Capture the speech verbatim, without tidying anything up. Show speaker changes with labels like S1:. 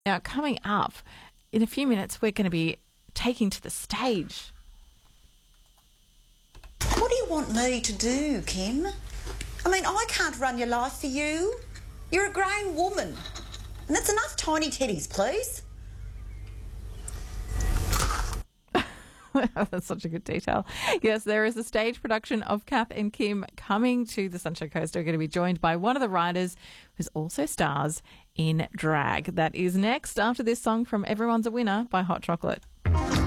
S1: Now, coming up in a few minutes, we're going to be taking to the stage.
S2: What do you want me to do, Kim? I mean, I can't run your life for you. You're a grown woman. And that's enough tiny teddies, please.
S1: That's such a good detail. Yes, there is a stage production of Kath and Kim coming to the Sunshine Coast. We're going to be joined by one of the writers who also stars in drag. That is next after this song from Everyone's a Winner by Hot Chocolate.